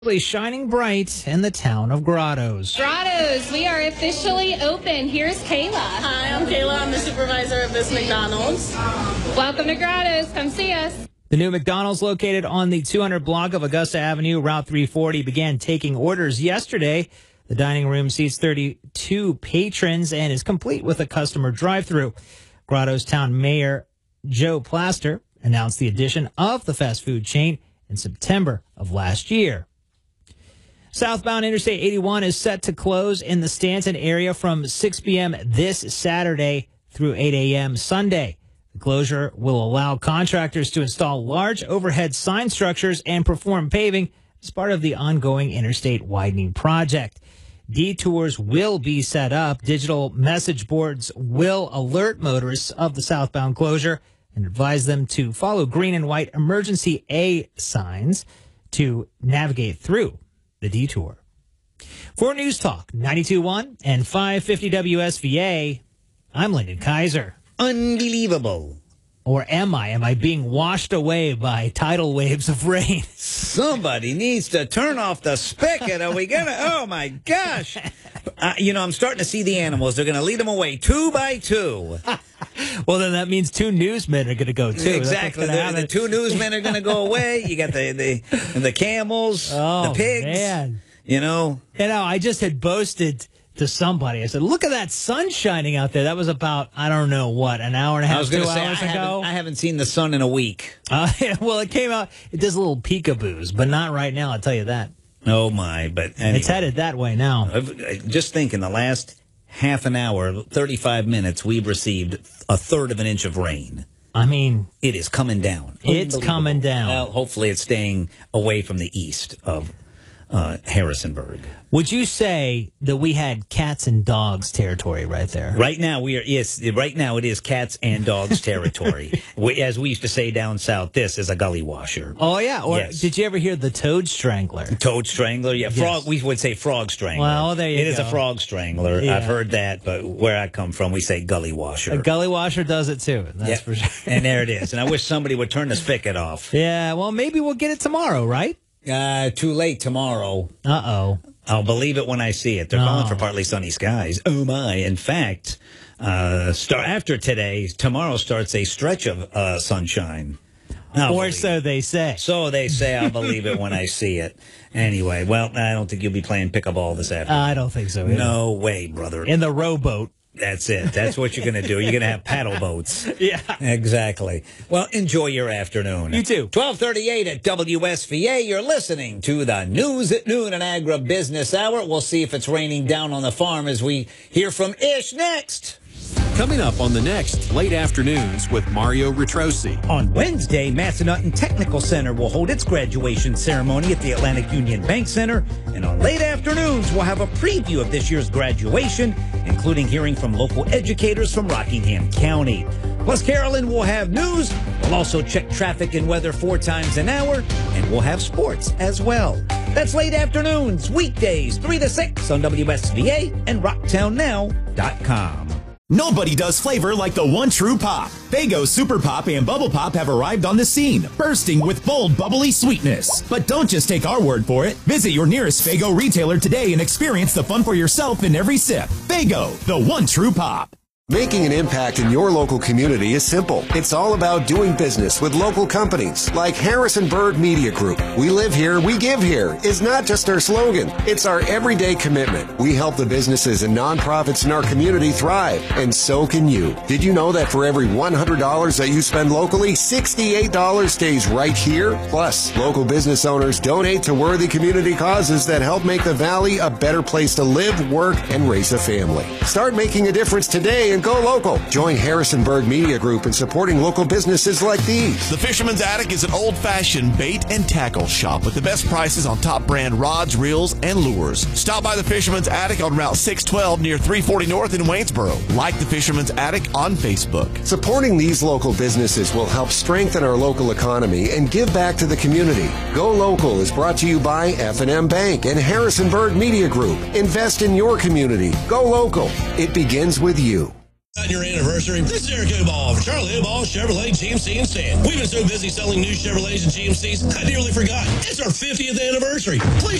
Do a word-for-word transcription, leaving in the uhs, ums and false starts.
Shining bright in the town of Grottoes. Grottoes, we are officially open. Here's Kayla. Hi, I'm Kayla. I'm the supervisor of this McDonald's. Welcome to Grottoes. Come see us. The new McDonald's, located on the two hundred block of Augusta Avenue, Route three forty, began taking orders yesterday. The dining room seats thirty-two patrons and is complete with a customer drive-thru. Grottoes Town Mayor Joe Plaster announced the addition of the fast food chain in September of last year. Southbound Interstate eighty-one is set to close in the Stanton area from six p.m. this Saturday through eight a.m. Sunday. The closure will allow contractors to install large overhead sign structures and perform paving as part of the ongoing interstate widening project. Detours will be set up. Digital message boards will alert motorists of the southbound closure and advise them to follow green and white emergency A signs to navigate through the detour. For News Talk ninety-two point one and five fifty W S V A, I'm Lyndon Kaiser. Unbelievable. Or am I? Am I being washed away by tidal waves of rain? Somebody needs to turn off the spigot. Are we going to? Oh, my gosh. Uh, you know, I'm starting to see the animals. They're going to lead them away two by two. Well, then that means two newsmen are going to go, too. Exactly. The, the two newsmen are going to go away. You got the, the, the camels, oh, the pigs. Man. You know? You know, I just had boasted to somebody. I said, look at that sun shining out there. That was about, I don't know what, an hour and a half, I was two say, hours I ago. Haven't, I haven't seen the sun in a week. Uh, well, it came out, it does little peekaboos, but not right now, I'll tell you that. Oh, my. But anyway, it's headed that way now. Just think, in the last half an hour, thirty-five minutes, we've received a third of an inch of rain. I mean, it is coming down. It's coming down. Well, hopefully it's staying away from the east of uh, Harrisonburg. Would you say that we had cats and dogs territory right there? Right now, we are. Yes, right now it is cats and dogs territory. we, as we used to say down south, this is a gully washer. Oh, yeah. Or yes. Did you ever hear the toad strangler? Toad strangler, yeah. Frog. Yes. We would say frog strangler. Well, there you it go. It is a frog strangler. Yeah. I've heard that, but where I come from, we say gully washer. A gully washer does it, too. That's yeah. for sure. And there it is. And I wish somebody would turn the spigot off. Yeah, well, maybe we'll get it tomorrow, right? Uh, too late tomorrow. Uh-oh. I'll believe it when I see it. They're oh. calling for partly sunny skies. Oh, my. In fact, uh, start after today, tomorrow starts a stretch of uh, sunshine. I'll or so it. they say. So they say. I'll believe it when I see it. Anyway, well, I don't think you'll be playing pickleball this afternoon. I don't think so either. No way, brother. In the rowboat. That's it. That's what you're going to do. You're going to have paddle boats. Yeah. Exactly. Well, enjoy your afternoon. You too. twelve thirty-eight at W S V A. You're listening to the News at Noon and Agribusiness Hour. We'll see if it's raining down on the farm as we hear from Ish next. Coming up on the next Late Afternoons with Mario Retrosi. On Wednesday, Massanutten Technical Center will hold its graduation ceremony at the Atlantic Union Bank Center. And on Late Afternoons, we'll have a preview of this year's graduation, including hearing from local educators from Rockingham County. Plus, Carolyn will have news. We'll also check traffic and weather four times an hour, and we'll have sports as well. That's Late Afternoons, weekdays, three to six on W S V A and rocktown now dot com. Nobody does flavor like the one true pop. Faygo Super Pop and Bubble Pop have arrived on the scene, bursting with bold, bubbly sweetness. But don't just take our word for it. Visit your nearest Faygo retailer today and experience the fun for yourself in every sip. Faygo, the one true pop. Making an impact in your local community is simple. It's all about doing business with local companies like Harrisonburg Media Group. We live here, we give here is not just our slogan. It's our everyday commitment. We help the businesses and nonprofits in our community thrive, and so can you. Did you know that for every one hundred dollars that you spend locally, sixty-eight dollars stays right here? Plus, local business owners donate to worthy community causes that help make the Valley a better place to live, work, and raise a family. Start making a difference today and go local. Join Harrisonburg Media Group in supporting local businesses like these. The Fisherman's Attic is an old-fashioned bait and tackle shop with the best prices on top brand rods, reels, and lures. Stop by the Fisherman's Attic on Route six twelve near three forty North in Waynesboro. Like the Fisherman's Attic on Facebook. Supporting these local businesses will help strengthen our local economy and give back to the community. Go Local is brought to you by F and M Bank and Harrisonburg Media Group. Invest in your community. Go local. It begins with you. On your anniversary, this is Eric O'Ball for Charlie O'Ball Chevrolet G M C and Stand. We've been so busy selling new Chevrolets and G M Cs, I nearly forgot. It's our fiftieth anniversary. Please